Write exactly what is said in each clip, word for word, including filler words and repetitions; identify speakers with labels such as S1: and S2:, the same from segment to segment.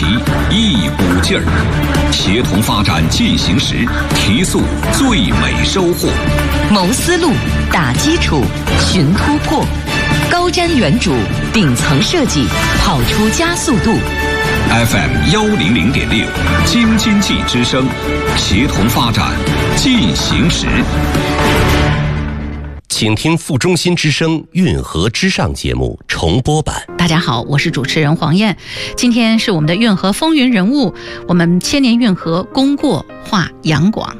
S1: 题一股劲儿，协同发展进行时，提速最美收获。
S2: 谋思路，打基础，寻突破，高瞻远瞩，顶层设计，跑出加速度。
S1: F M 幺零零点六，京津冀之声，协同发展进行时。
S3: 请听副中心之声运河之上节目重播版。
S4: 大家好，我是主持人黄燕，今天是我们的运河风云人物，我们千年运河功过画杨广。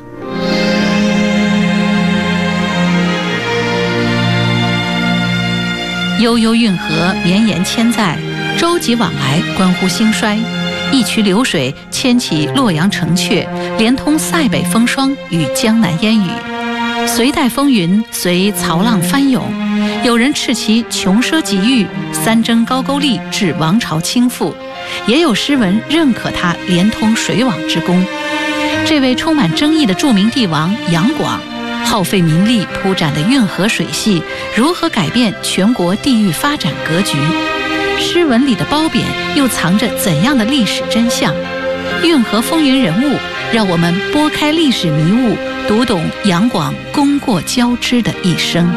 S4: 悠悠运河绵延千载，舟楫往来关乎兴衰。一渠流水牵起洛阳城阙，连通塞北风霜与江南烟雨。隋代风云随曹浪翻涌，有人斥其穷奢极欲，三征高句丽致王朝倾覆，也有诗文认可他连通水网之功。这位充满争议的著名帝王杨广，耗费民力铺展的运河水系，如何改变全国地域发展格局？诗文里的褒贬又藏着怎样的历史真相？运河风云人物，让我们拨开历史迷雾，读懂杨广功过交织的一生。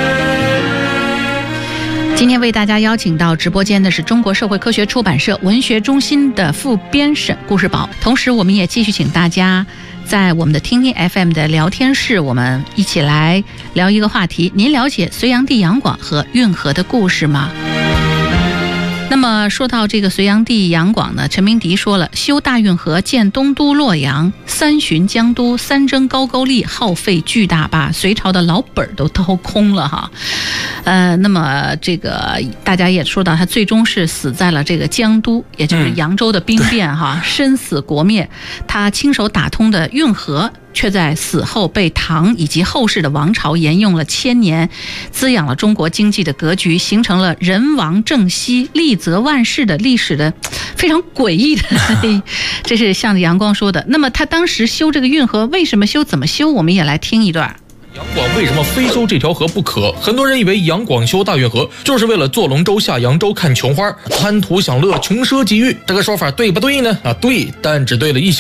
S4: 今天为大家邀请到直播间的是中国社会科学出版社文学中心的副编审顾世宝，同时我们也继续请大家在我们的听听 F M 的聊天室，我们一起来聊一个话题。您了解隋炀帝杨广和运河的故事吗？那么说到这个隋炀帝杨广呢，陈明迪说了，修大运河，建东都洛阳，三巡江都，三征高句丽，耗费巨大，把隋朝的老本都掏空了哈。呃，那么这个大家也说到，他最终是死在了这个江都，也就是扬州的兵变哈，身死国灭。他亲手打通的运河，却在死后被唐以及后世的王朝沿用了千年，滋养了中国经济的格局，形成了人亡政息、利泽万世的历史的非常诡异的，这是像杨光说的。那么他当时修这个运河，为什么修、怎么修？我们也来听一段。
S5: 杨广为什么非修这条河不可？很多人以为杨广修大运河就是为了坐龙舟下扬州看琼花，贪图享乐，穷奢极欲。这个说法对不对呢？啊，对，但只对了一小